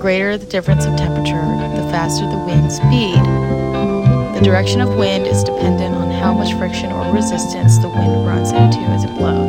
greater the difference of temperature, the faster the wind speed. The direction of wind is dependent on how much friction or resistance the wind runs into as it blows.